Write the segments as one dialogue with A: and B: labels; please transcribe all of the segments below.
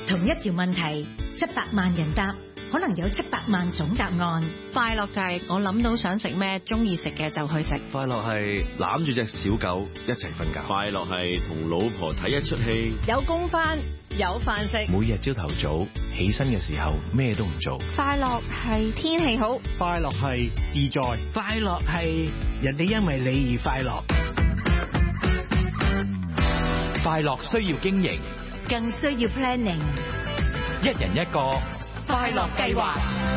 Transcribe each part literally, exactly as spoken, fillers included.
A: 同一條問題，七百萬人答，可能有七百萬種答案。
B: 快樂就係我諗到想食咩，中意食嘅就去食。
C: 快樂係攬住隻小狗一齊瞓覺。
D: 快樂係同老婆睇一出戲。
E: 有工返，有飯食。
F: 每日朝頭早起身嘅時候咩都唔做。
B: 快樂係天氣好。
G: 快樂係自在。
H: 快樂係人哋因為你而快樂。
G: 快樂需要經營，
A: 更需要 planning。
G: 一人一個
E: 快樂計劃。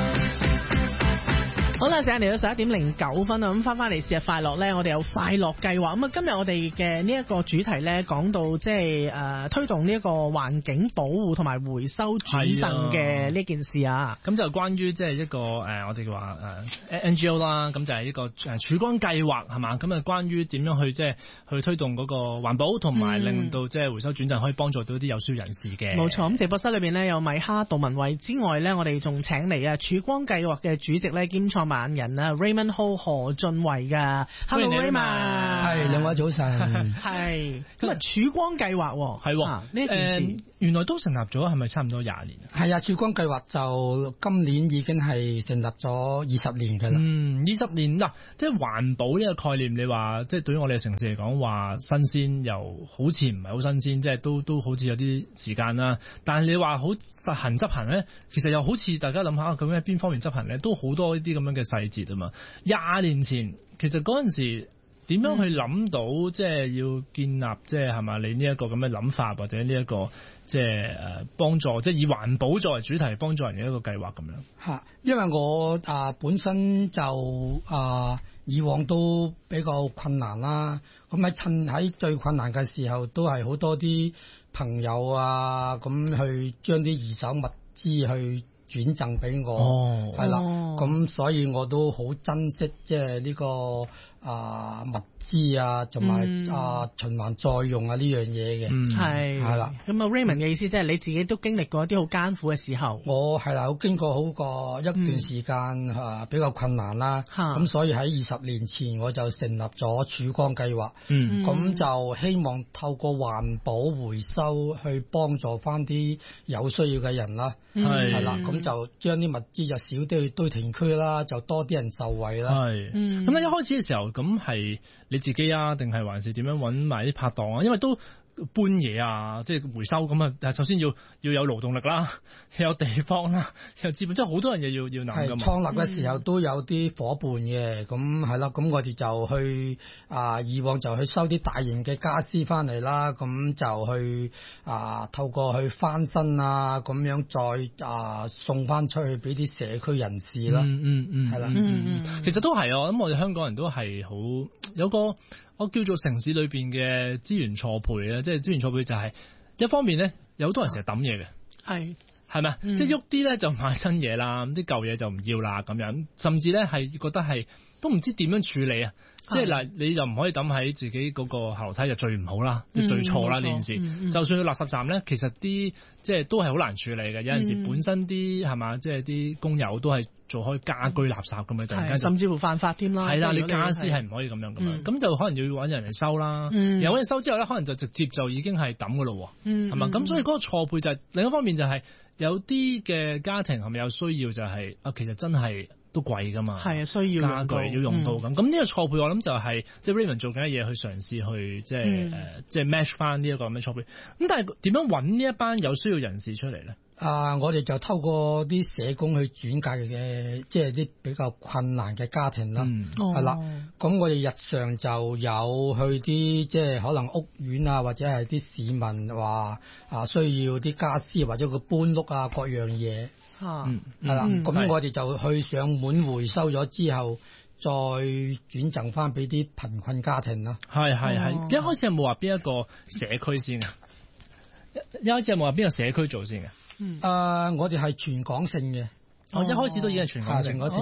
I: 好啦，時間嚟到十一點零九分啦，咁翻翻嚟試下快樂咧，我哋有快樂計劃。咁啊，今日我哋嘅呢一個主題咧，講到即係誒推動呢一個環境保護同埋回收轉贈嘅呢件事啊。
J: 咁就關於即係一個誒、呃，我哋嘅話誒 N G O 啦，咁就係一個誒曙光計劃係嘛。咁啊，關於點樣去即係去推動嗰個環保，同埋令到即係回收轉贈可以幫助到啲有需要人士嘅。冇錯，咁直播室裏邊咧有米哈、杜文慧之外咧，我哋仲請嚟啊曙光計劃嘅主席咧兼創辦人啊 Raymond Ho 何俊維噶。Hello Raymond，
K: 係兩位早晨。
I: 係咁啊，曙光計劃係呢件事、呃、原來都成立咗，係咪差唔多廿年？
K: 係啊，曙光計劃就今年已經係成立咗二十年噶啦。
J: 嗯，二十年嗱，即係環保呢個概念，你話即係對於我哋城市嚟講，話新鮮又好似唔係好新鮮，即係都都好似有啲時間啦。但係你話好實行執行咧，其實又好似大家諗下究竟喺邊方面執行咧，都好多呢啲咁樣嘅細節。廿年前，其實嗰陣時點樣去諗到，嗯、即係要建立，即係係嘛？你呢一個咁嘅諗法，或者呢、這、一個即係誒幫助，即係以環保作為主題幫助人嘅一個計劃咁樣。
K: 吓，因為我啊、呃、本身就啊、呃、以往都比較困難啦，咁喺趁喺最困難嘅時候，都係好多啲朋友啊，咁去將啲二手物資去轉贈俾我，係啦，咁所以我都好珍惜即係呢個啊物資啊，同埋啊循環再用啊呢樣嘢嘅，
I: 係係啦。咁啊 Raymond 嘅意思即係你自己都經歷過一啲好艱苦嘅時候。我係啦，我經過好過一段時間嚇比較困難啦，咁所以喺二十年前我就成立咗曙光計劃，咁就希望透過環保回收去幫助翻啲有需要嘅人啦，係啦，咁就將啲物資就少啲去堆填區啦，就多啲人受惠啦。係，
J: 咁咧一開始嘅時候，咁係你自己啊，定係還是點樣揾埋啲拍檔啊？因為都搬嘢啊，即係回收咁啊。但係首先要要有勞動力啦，有地方啦，有資本，即係好多人嘢要要諗㗎嘛。
K: 創立嘅時候都有啲伙伴嘅，咁係啦，咁我哋就去啊、呃，以往就去收啲大型嘅家私翻嚟啦，咁就去啊、呃，透過去翻新啊，咁樣再啊、呃、送翻出去俾啲社區人士啦。
J: 嗯嗯嗯，係啦，嗯嗯，嗯，其實都係啊，咁我哋香港人都係好有個。我叫做城市裏邊嘅資源錯配啊，即係資源錯配就係一方面咧，有好多人成日抌嘢嘅，係係咪？即係喐啲咧就買新嘢啦，啲舊嘢就唔要啦咁樣，甚至咧係覺得係都唔知點樣處理啊！即係嗱，你就唔可以抌喺自己嗰個後樓梯就最唔好啦，嗯、最錯啦呢件事。嗯嗯、就算去垃圾站咧，其實啲即係都係好難處理嘅。有陣時本身啲係嘛，即係啲工友都係做開家居垃圾咁樣，突然間甚至乎犯法添啦。係啦，你家私係唔可以咁樣噶嘛，咁、嗯、就可能要揾人嚟收啦。有揾人收之後咧，可能就直接就已經係抌噶咯，係嘛？咁、嗯、所以嗰個錯配就係、是、另一方面就係、是、有啲嘅家庭係咪有需要就係、是、啊，其實真係。都貴噶嘛，係啊，需要家具要用到咁。咁、嗯、呢個錯配我諗就係、是、即係 Raymond 做緊嘅嘢，去嘗試去即係誒、嗯呃，即係 match 翻呢一個咁嘅錯配。咁但係點樣揾呢一班有需要人士出嚟咧？啊，我哋就透過啲社工去轉介嘅，即係啲比較困難嘅家庭啦，係、嗯、啦。咁、哦、我哋日常就有去啲即係可能屋苑啊，或者係啲市民話啊需要啲家私或者個搬屋啊各樣嘢。啊，係、嗯、啦，咁、嗯、我哋就去上門回收咗之後，再轉贈翻俾啲貧困家庭啦。係係係，一開始有冇話邊一個社區先啊？一開始有冇話邊個社區做先嘅？嗯，誒、呃，我哋係全港性嘅。哦，一開始都已經係全港性嗰線嘅。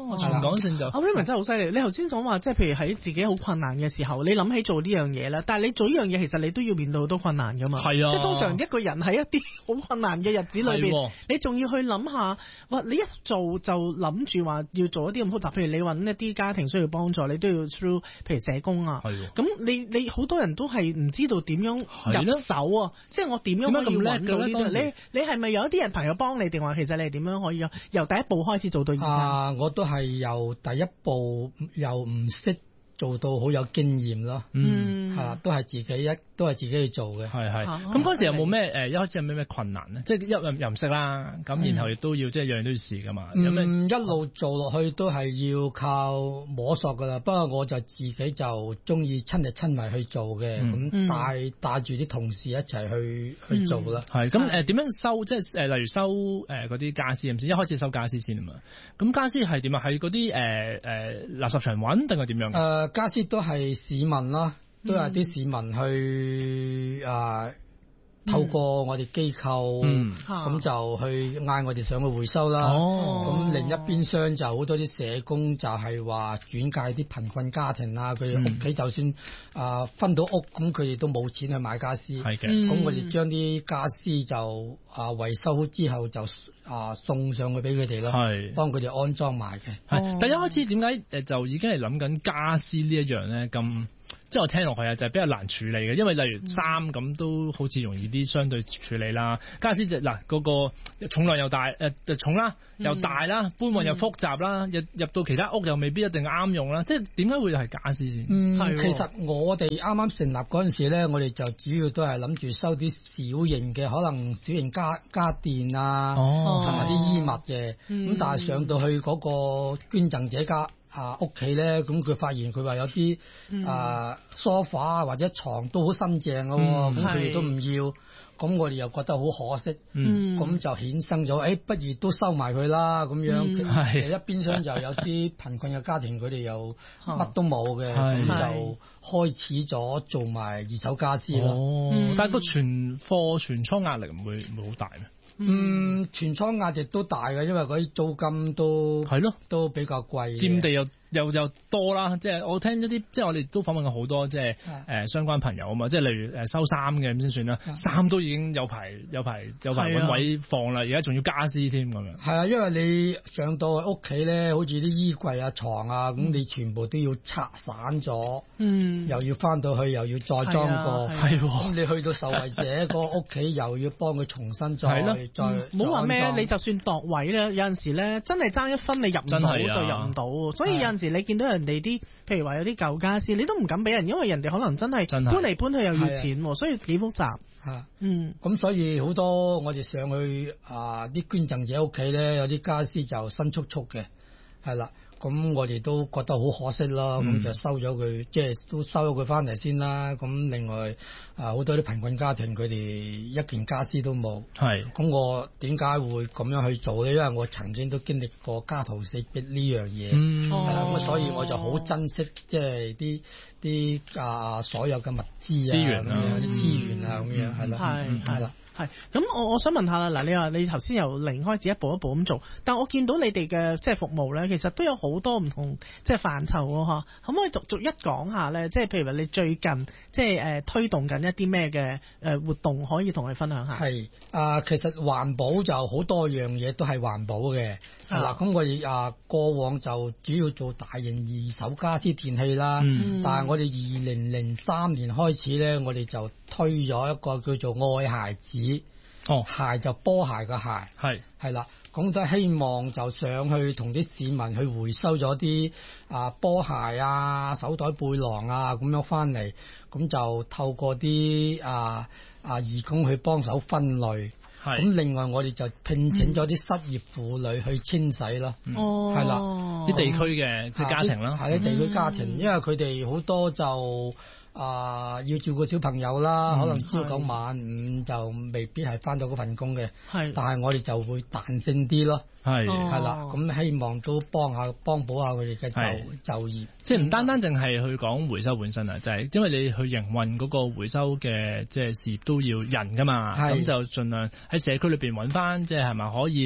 J: 哦，全港性就。
L: 阿 Raymond 真係好犀利。你頭先講話，即係譬如喺自己好困難嘅時候，你諗起做呢樣嘢啦。但係你做呢樣嘢，其實你都要面對好多困難噶嘛。
J: 係啊。
L: 即係通常一個人喺一啲好困難嘅日子裏邊，你仲要去諗下，哇！你一做就諗住話要做一啲咁複雜，譬如你揾一啲家庭需要幫助，你都要 through，譬如社工啊。係。咁你你好多人都係唔知道點樣入手啊，即係我點樣可以揾到呢啲？你你係咪有一啲人朋友幫你，定話其實你係點樣可以由第一步開始做到而家？
K: 啊，我都係由第一步又唔識做到好有經驗咯。嗯，係啦，都係自己一都係自己去做嘅。
J: 係係。咁嗰時有冇咩誒？一開始有咩咩困難咧？即係一又唔識啦，咁然後亦都要即係樣樣都要試噶嘛。有咩？
K: 嗯，一路做落去都係要靠摸索噶啦。不過我就自己就中意親力親為去做嘅，咁帶帶住啲同事一齊去去做啦。
J: 係咁誒，點樣收？即係誒，例如收誒嗰啲家私咁先。一開始收家私先啊嘛。咁家私係點啊？係嗰啲誒誒垃圾場揾定係點樣？
K: 誒，家私都係市民啦。都係啲市民去啊、呃，透過我哋機構，咁、嗯嗯、就去嗌我哋上去回收啦。咁、哦、另一邊廂就好多啲社工就係話轉介啲貧困家庭啊，佢屋企就算啊、呃、分到屋，咁佢哋都冇錢去買家私。係嘅，咁、嗯、我哋將啲家私就啊維、呃、修好之後就啊、呃、送上去俾佢哋咯，係幫佢哋安裝埋嘅。
J: 係，但一開始點解誒就已經係諗緊家私呢一樣咧咁？即係我聽落去啊，就係比較難處理嘅，因為例如衫咁都好似容易啲相對處理啦。家私就嗱嗰個重量又大誒、呃、重啦，又大啦，搬運又複雜啦，入入到其他屋又未必一定啱用啦。即係點解會係家私先？
K: 嗯，其實我哋啱啱成立嗰陣時咧，我哋就主要都係諗住收啲小型嘅，可能小型家家電啊，同埋啲衣物嘅。咁、嗯、但係上到去嗰個捐贈者家啊屋企咧，咁佢發現佢話有啲、嗯、啊梳化或者床都好新淨嘅喎，咁佢哋都唔要，咁我哋又覺得好可惜，咁、嗯、就衍生咗，誒、哎、不如都收埋佢啦，咁樣，嗯、其實一邊廂就有啲貧困嘅家庭，佢哋又乜都冇嘅，咁就開始咗做埋二手家私咯。
J: 哦嗯、但係個存貨存倉壓力唔會唔會好大咩？
K: 嗯，存倉壓力都大嘅，因為嗰啲租金都係咯，都比較貴，
J: 佔地又又又多啦。即係我聽一啲，即係我哋都訪問過好多即係誒、呃、相關朋友啊嘛。即係例如誒收衫嘅咁先算啦，衫都已經有排有排有排揾位放啦，而家仲要家私添咁樣。
K: 係啊，因為你上到屋企咧，好似啲衣櫃啊、床啊，咁、嗯、你全部都要拆散咗，嗯，又要翻到去又要再裝過，係喎。咁你去到受惠者個屋企又要幫佢重新再。
L: 唔好話咩，你就算度位咧，有陣時咧真係爭一分，你入唔到就入唔到。所以有陣時你見到人哋啲，譬如話有啲舊家私，你都唔敢俾人，因為人哋可能真係搬嚟搬去又要錢，所以幾複雜。
K: 嚇，嗯，咁所以好多我哋上去啊啲捐贈者屋企咧，有啲家私就新簇簇嘅，係啦。咁我哋都覺得好可惜咯，咁、嗯、就收咗佢，即係都收咗佢翻嚟先啦。咁另外啊，好多啲貧困家庭佢哋一件家私都冇。係。咁我點解會咁樣去做咧？因為我曾經都經歷過家徒四壁呢樣嘢。嗯。係啦，咁所以我就好珍惜即係啲啲啊所有嘅物資啊，資源啊，啲資源啊咁樣係啦。係係啦。
L: 係，咁我我想問下啦，嗱，你話你頭先由零開始一步一步咁做，但我見到你哋嘅即係服務咧，其實都有好多唔同即係範疇喎，嚇，可唔可以逐逐一講下咧？即係譬如話你最近即係誒、呃、推動緊一啲咩嘅誒活動，可以同你分享下？係
K: 啊、呃，其實環保就好多樣嘢都係環保嘅。嗱、啊，咁我哋啊過往就主要做大型二手家私電器啦，嗯、但係我哋二零零三年開始咧，我哋就推咗一個叫做愛孩子。哦，鞋就波鞋嘅鞋，係係啦，咁都希望就上去同啲市民去回收咗啲啊波鞋啊、手袋背囊啊咁樣翻嚟，咁就透過啲啊啊義工去幫手分類，係咁另外我哋就聘請咗啲失業婦女去清洗咯，哦、嗯，係啦，
J: 啲地區嘅即係家庭啦，
K: 係啲地區家庭，嗯、因為佢哋好多就。啊、呃，要照顧小朋友啦，嗯、可能朝九晚五就未必係返到嗰份工嘅，係，但係我哋就會彈性啲咯，係，係啦，咁希望都幫下幫補下佢哋嘅就就業，
J: 即係唔單單淨係去講回收本身啊，就係、是、因為你去營運嗰個回收嘅即係事業都要人㗎嘛，咁就盡量喺社區裏邊揾返，即係係咪可以？誒、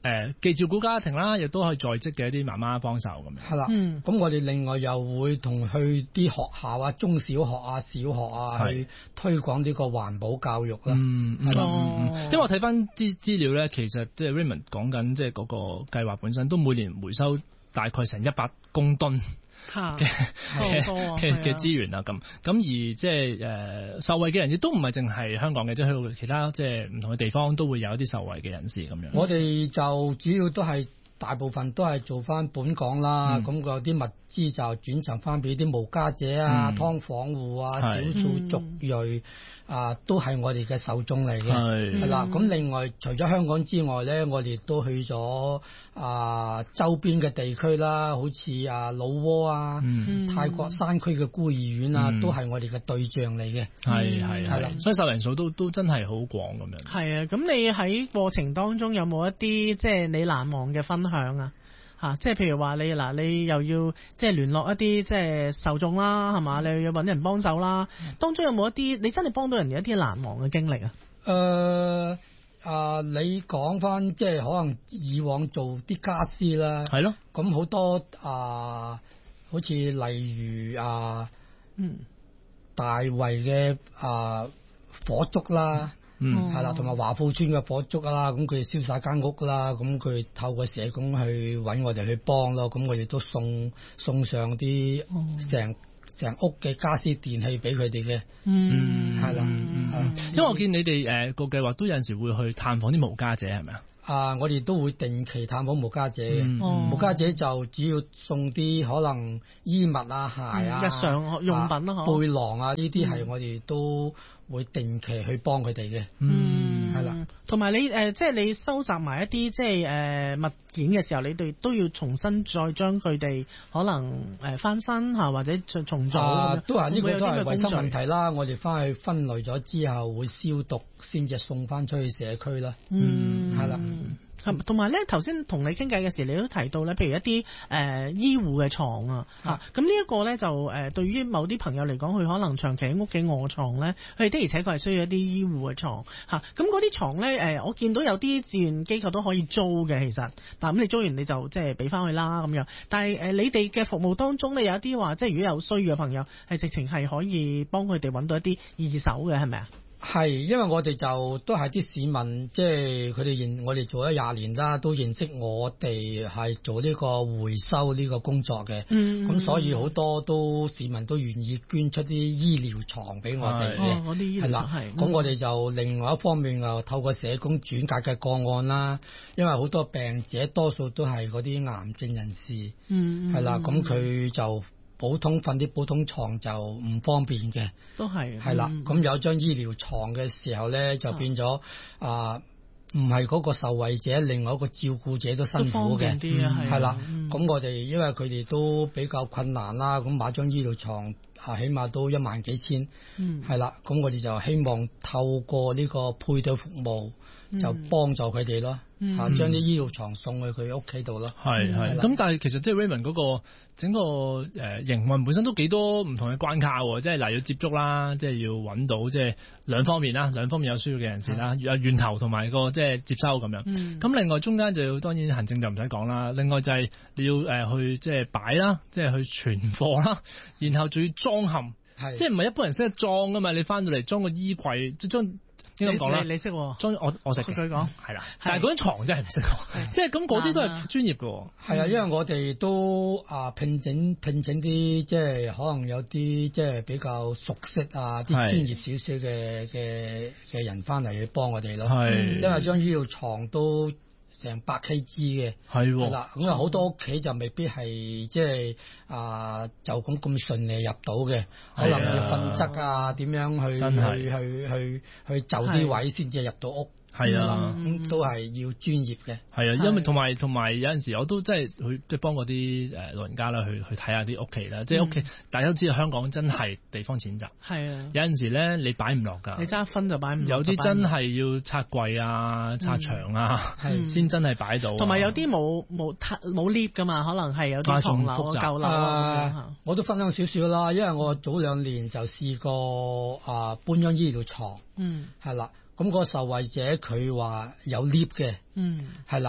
J: 誒既照顧家庭啦，亦都可以在職嘅一啲媽媽幫手咁樣。
K: 係啦，咁、嗯、我哋另外又會同去啲學校啊、中小學啊、小學啊去推廣呢個環保教育啦。嗯，係啦、
J: 哦嗯，因為我睇翻啲資料咧，其實即係 Raymond 講緊即係嗰個計劃本身都每年回收大概成一百公噸嘅嘅嘅嘅資源啊，咁咁而即係誒受惠嘅人亦都唔係淨係香港嘅，即係去到其他即係唔同嘅地方都會有一啲受惠嘅人士咁樣。
K: 我哋就主要都係大部分都係做翻本港啦，咁嗰啲物資就轉贈翻俾啲無家者啊、嗯、劏房戶啊、少數族裔。嗯啊，都係我哋嘅受眾嚟嘅，係啦。咁另外除咗香港之外咧，我哋都去咗啊周邊嘅地區啦，好似啊老撾啊、嗯、泰國山區嘅孤兒院啊，嗯、都係我哋嘅對象嚟嘅。係係係啦，所以受人數都都真係好廣咁樣。係啊，咁你喺過程當中有冇一啲即係你難忘嘅分享啊？啊，即係譬如話你嗱，你又要即係聯絡一啲即係受眾啦，係嘛？你又要搵人幫手啦。當中有冇一啲你真係幫到人哋一啲難忘嘅經歷啊？誒、呃、啊！你講翻即係可能以往做啲家私啦，係咯。咁好多啊，好似例如啊，嗯，大圍嘅啊火燭啦。嗯，係啦，同埋華富村嘅火燭啦，咁佢燒晒間屋啦，咁佢透過社工去揾我哋去幫咯，咁我哋都送送上啲成成屋嘅家私電器俾佢哋嘅。嗯，係啦，嗯嗯、因為我見你哋誒個計劃都有陣時會去探訪啲無家者，係咪啊？啊，我哋都會定期探訪無家者嘅。嗯、無家者就主要送啲可能衣物啊、鞋啊、嗯、日常用品啊、背囊啊呢啲係我哋都會定期去幫佢哋嘅。嗯，係啦。同埋你誒、呃，即係你收集埋一啲即係誒、呃、物件嘅時候，你哋都要重新再將佢哋可能誒、呃、翻新嚇，或者重組、啊。都係呢、呢個都係衞生問題啦。我哋翻去分類咗之後，會消毒先至送翻出去社區啦。嗯，係啦。同埋咧，頭先同你傾偈嘅時候，你都提到咧，譬如一啲誒、呃、醫護嘅床啊，嚇咁呢一個咧就誒、呃、對於某啲朋友嚟講，佢可能長期喺屋企臥床咧，佢的而且確係需要一啲醫護嘅床嚇。咁嗰啲床咧誒，我見到有啲志願機構都可以租嘅，其實，但咁你租完你就即係俾翻佢啦咁樣。但係誒、呃、你哋嘅服務當中咧，有一啲話，即係如果有需要嘅朋友，係直情係可以幫佢哋揾到一啲二手嘅，係咪啊？係，因為我哋就都係啲市民，即係佢哋認我哋做咗廿年啦，都認識我哋係做呢個回收呢個工作嘅。嗯，咁所以好多都市民都願意捐出啲醫療床俾我哋嘅。哦，啲醫療床係。咁我哋就另外一方面又透過社工轉介嘅個案啦，因為好多病者多數都係嗰啲癌症人士。嗯，係啦，咁佢就。普通瞓啲普通床就唔方便嘅，都係係啦。咁、嗯、有張醫療床嘅時候咧，就變咗啊，唔係嗰個受惠者，另外一個照顧者都辛苦嘅，係啦。咁、嗯、我哋因為佢哋都比較困難啦，咁買張醫療床啊，起碼都一萬幾千，嗯，係啦。咁我哋就希望透過呢個配對服務，嗯、就幫助佢哋咯。啊！將啲醫療床送去佢屋企度咯，係係。咁但係其實即係 Raymond 嗰個整個誒營運本身都幾多唔同嘅關卡喎，即係嗱要接觸啦，即係要揾到即係兩方面啦，兩方面有需要嘅人士啦，有源頭同埋個即係接收咁樣。咁、嗯、另外中間就要當然行政就唔使講啦，另外就係你要誒去即係擺啦，即係去存貨啦，然後仲要裝嵌，即係唔係一般人識得裝噶嘛？你翻到嚟裝個衣櫃即係裝。應該講啦，你識裝我我識嘅，佢講係啦，但係嗰張床真係唔識，即係咁嗰啲都係專業嘅。係啊，因為我哋都啊聘請聘請啲即係可能有啲即係比較熟悉啊啲專業少少嘅嘅嘅人翻嚟去幫我哋咯。係，因為張醫療床都成百 K G 嘅，係啦，咁啊好多屋企就未必係即係啊就咁咁順利入到嘅，可能要分側啊點樣去去去去去就啲位先至入到屋。係啊，咁都係要專業嘅。係啊，因為同埋同埋有陣時我都真係去即係幫嗰啲誒老人家啦，去去睇下啲屋企啦。即係屋企大家都知道香港真係地方淺窄。係啊，有陣時咧你擺唔落㗎。你揸一分就擺唔落。有啲真係要拆櫃啊、拆牆啊，先真係擺到。同埋有啲冇冇冇 lift 㗎嘛，可能係有啲唐樓、舊樓啊。我都分享少少啦，因為我早兩年就試過啊搬張醫療床。嗯，係啦。咁、那個受惠者佢話有 lift 嘅，嗯，係啦，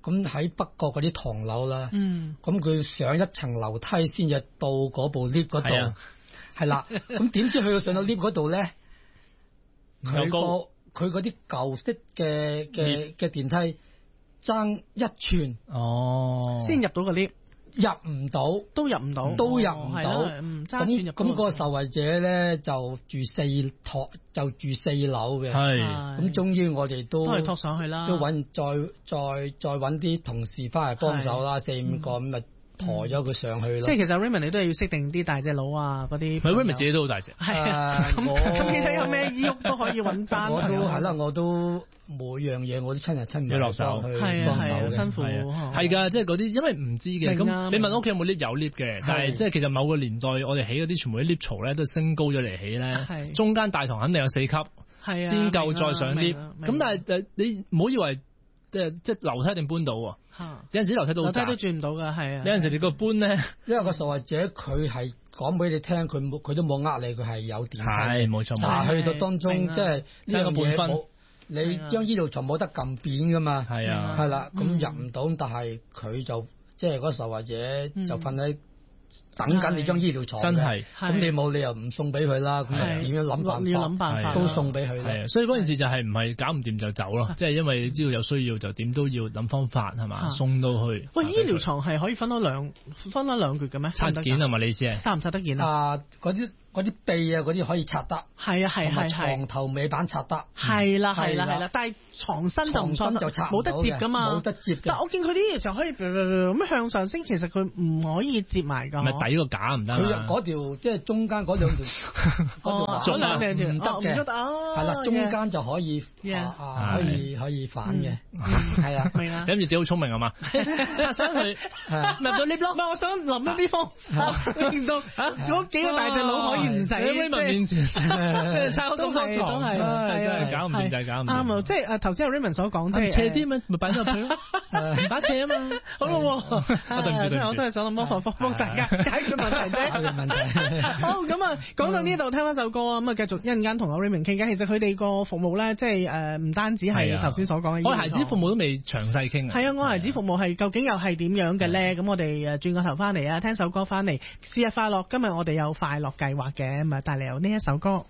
K: 咁喺北角嗰啲唐樓啦，
L: 嗯，
K: 咁佢上一層樓梯先至到嗰部 lift 嗰度，係啦，咁點知去到上到 lift 嗰度咧，佢個佢嗰啲舊式嘅嘅嘅電梯爭一寸，
J: 哦，
L: 先入到個 lift。
K: 入唔到，
L: 都入唔到，
K: 都入唔到。
L: 咁
K: 咁咁個受惠者咧就住四托，就住四樓嘅。
J: 係。
K: 咁終於我哋都
L: 都係托上去啦。
K: 都揾再再再揾啲同事翻嚟幫手啦，四五個咁咪抬咗佢上去咯。
L: 即係其實 Raymond 你都係要識定啲大隻佬啊，嗰啲。
J: 唔係 Raymond 自己都好大隻。
L: 係啊。咁咁其實有咩醫屋都可以揾翻。
K: 我都係啦，我都。每樣嘢我都親日親日
J: 落手
K: 去幫手嘅，
L: 辛苦
J: 係㗎，即係嗰啲因為唔知嘅，咁你問屋企有冇 lift 有 lift 嘅，但係即係其實某個年代我哋起嗰啲全部啲 lift 槽咧都升高咗嚟起咧，中間大堂肯定有四級，先夠再上 lift。咁但係誒你唔好以為即係即係樓梯一定搬到喎，有陣時樓梯都好窄，
L: 樓梯都轉唔到㗎，係啊。
J: 有陣時你個搬咧，
K: 因為個受惠者佢係講俾你聽，佢冇佢都冇呃你，佢係有電梯，
J: 係冇錯。
K: 但係去到當中即係呢樣嘢冇。你將醫療床冇得撳扁噶嘛？
J: 係啊，
K: 係啦，咁入唔到，但係佢就即係嗰個受惠者就瞓喺等緊你張醫療床，
J: 真係，
K: 咁你冇理由唔送俾佢啦，咁點樣諗辦法？
L: 要諗辦法
K: 都送俾佢。
J: 係啊，所以嗰件事就係唔係搞唔掂就走咯，即係因為你知道有需要就點都要諗方法係嘛，送到去。
L: 喂，醫療床係可以分開兩分開兩橛嘅咩？
J: 拆件係咪你意思係？
L: 拆唔拆得件啊？
K: 啊，嗰啲。嗰啲臂啊，嗰啲可以拆得，
L: 係啊係係係，
K: 床頭尾板拆得，
L: 係啦係啦係啦，但係床身就唔錯，
K: 就拆
L: 冇得接噶嘛，
K: 冇得接。
L: 但我見佢啲就可以咁向上升，其實佢唔可以接埋㗎。
J: 咪抵個架唔得。
K: 佢嗰條即係中間嗰兩條，
L: 嗰條兩條
K: 唔得嘅，係啦，中間就可以啊可以可以反嘅，係啊，
L: 明啊。
J: 你諗住自己好聰明啊嘛？拆上去咪到 lift 咯。
L: 唔係，我想諗一啲方法，令到嗰幾個大隻佬可以。唔使喺
J: Raymond 面前，拆好多張床，
L: 係
J: 真係搞唔掂就係搞唔掂。
L: 啱啊，即係誒頭先阿 Raymond 所講，即係
J: 斜啲嘛，咪擺咗入去咯，打斜啊嘛。好咯，對唔住對唔住，
L: 我都係想諗方法幫大家解決問題啫。
K: 問題。
L: 好，咁啊，講到呢度聽翻首歌啊，咁啊繼續一陣間同阿 Raymond 傾偈。其實佢哋個服務咧，即係誒唔單止係頭先所講嘅。
J: 愛孩子服務都未詳細傾。
L: 係啊，愛孩子服務係究竟又係點樣嘅咧？咁我哋誒轉個頭翻嚟啊，聽首歌翻嚟，試日快樂。今日我哋有快樂計劃嘅，咁啊帶嚟有呢一首歌。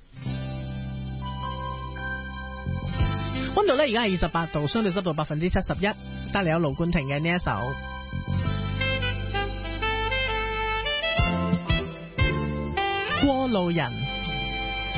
L: 溫度咧而家係二十八度，相對濕度百分之七十一，帶嚟有盧冠廷嘅呢一首過路人。